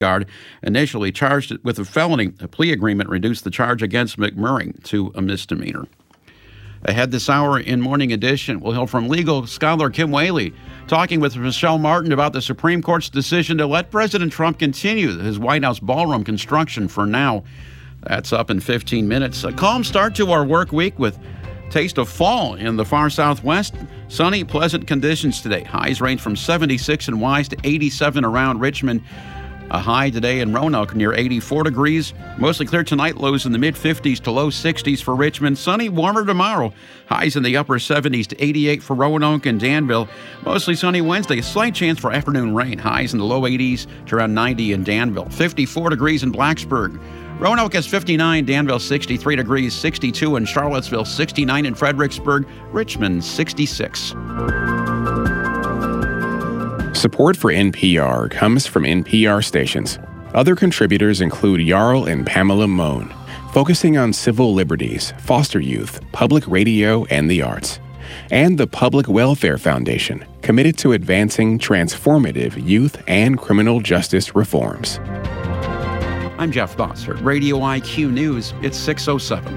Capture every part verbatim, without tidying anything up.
Guard initially charged it with a felony. A plea agreement reduced the charge against McMurray to a misdemeanor. Ahead this hour in Morning Edition, we'll hear from legal scholar Kim Whaley talking with Michelle Martin about the Supreme Court's decision to let President Trump continue his White House ballroom construction for now. That's up in fifteen minutes. A calm start to our work week with taste of fall in the far southwest. Sunny, pleasant conditions today. Highs range from seventy-six in Wise to eighty-seven around Richmond. A high today in Roanoke near eighty-four degrees. Mostly clear tonight, lows in the mid-fifties to low sixties for Richmond. Sunny, warmer tomorrow. Highs in the upper seventies to eighty-eight for Roanoke and Danville. Mostly sunny Wednesday. A slight chance for afternoon rain. Highs in the low eighties to around ninety in Danville. fifty-four degrees in Blacksburg. Roanoke has fifty-nine, Danville sixty-three degrees, sixty-two in Charlottesville, sixty-nine in Fredericksburg, Richmond sixty-six. Support for N P R comes from N P R stations. Other contributors include Jarl and Pamela Mohn, focusing on civil liberties, foster youth, public radio, and the arts. And the Public Welfare Foundation, committed to advancing transformative youth and criminal justice reforms. I'm Jeff Bossert, Radio I Q News. It's six oh seven.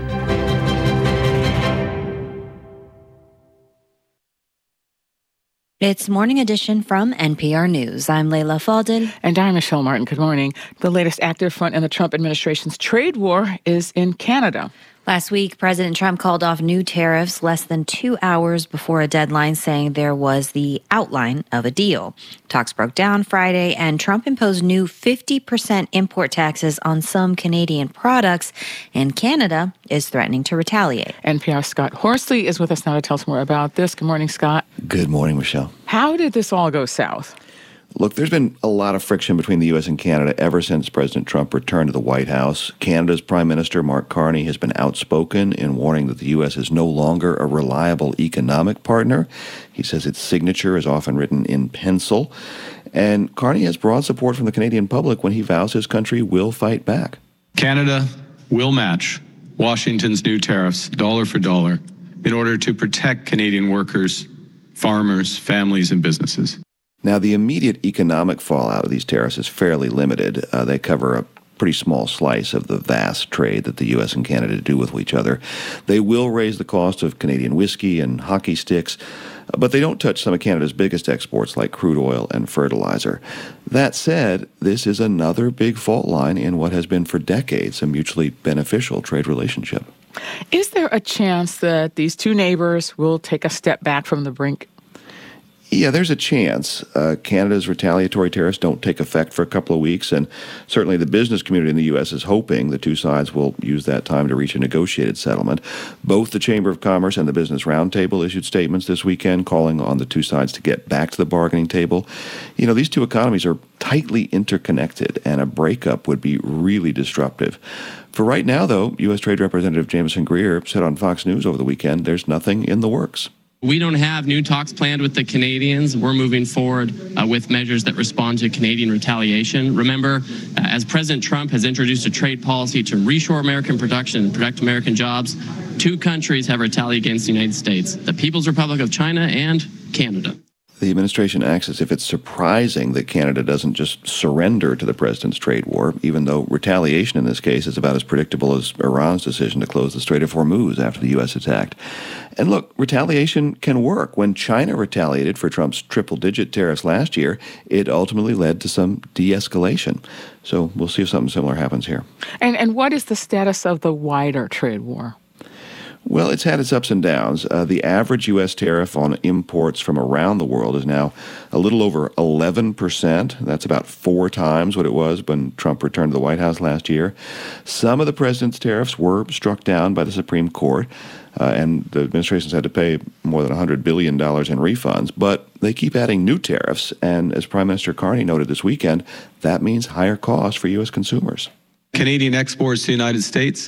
It's Morning Edition from N P R News. I'm Layla Fadel. And I'm Michelle Martin. Good morning. The latest active front in the Trump administration's trade war is in Canada. Last week, President Trump called off new tariffs less than two hours before a deadline, saying there was the outline of a deal. Talks broke down Friday, and Trump imposed new fifty percent import taxes on some Canadian products, and Canada is threatening to retaliate. N P R's Scott Horsley is with us now to tell us more about this. Good morning, Scott. Good morning, Michelle. How did this all go south? Look, there's been a lot of friction between the U S and Canada ever since President Trump returned to the White House. Canada's Prime Minister, Mark Carney, has been outspoken in warning that the U S is no longer a reliable economic partner. He says its signature is often written in pencil. And Carney has broad support from the Canadian public when he vows his country will fight back. Canada will match Washington's new tariffs dollar for dollar in order to protect Canadian workers, farmers, families, and businesses. Now, the immediate economic fallout of these tariffs is fairly limited. Uh, they cover a pretty small slice of the vast trade that the U S and Canada do with each other. They will raise the cost of Canadian whiskey and hockey sticks, but they don't touch some of Canada's biggest exports like crude oil and fertilizer. That said, this is another big fault line in what has been for decades a mutually beneficial trade relationship. Is there a chance that these two neighbors will take a step back from the brink? Yeah, there's a chance. Uh, Canada's retaliatory tariffs don't take effect for a couple of weeks, and certainly the business community in the U S is hoping the two sides will use that time to reach a negotiated settlement. Both the Chamber of Commerce and the Business Roundtable issued statements this weekend calling on the two sides to get back to the bargaining table. You know, these two economies are tightly interconnected, and a breakup would be really disruptive. For right now, though, U S Trade Representative Jameson Greer said on Fox News over the weekend there's nothing in the works. We don't have new talks planned with the Canadians. We're moving forward uh, with measures that respond to Canadian retaliation. Remember, uh, as President Trump has introduced a trade policy to reshore American production and protect American jobs, two countries have retaliated against the United States, the People's Republic of China and Canada. The administration acts as if it's surprising that Canada doesn't just surrender to the president's trade war, even though retaliation in this case is about as predictable as Iran's decision to close the Strait of Hormuz after the U S attacked. And look, retaliation can work. When China retaliated for Trump's triple-digit tariffs last year, it ultimately led to some de-escalation. So we'll see if something similar happens here. And and what is the status of the wider trade war? Well, it's had its ups and downs. Uh, the average U S tariff on imports from around the world is now a little over eleven percent. That's about four times what it was when Trump returned to the White House last year. Some of the president's tariffs were struck down by the Supreme Court, uh, and the administration's had to pay more than one hundred billion dollars in refunds. But they keep adding new tariffs, and as Prime Minister Carney noted this weekend, that means higher costs for U S consumers. Canadian exports to the United States,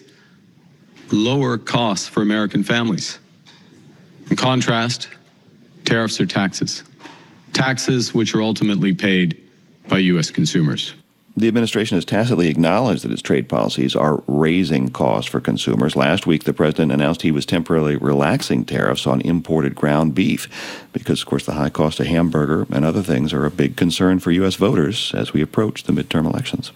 lower costs for American families. In contrast, tariffs are taxes. Taxes which are ultimately paid by U S consumers. The administration has tacitly acknowledged that its trade policies are raising costs for consumers. Last week, the president announced he was temporarily relaxing tariffs on imported ground beef because, of course, the high cost of hamburger and other things are a big concern for U S voters as we approach the midterm elections.